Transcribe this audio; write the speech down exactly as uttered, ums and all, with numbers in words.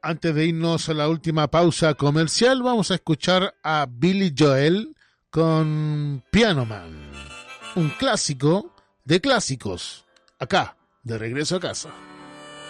Antes de irnos a la última pausa comercial, vamos a escuchar a Billy Joel con Piano Man, un clásico de clásicos, acá, de regreso a casa.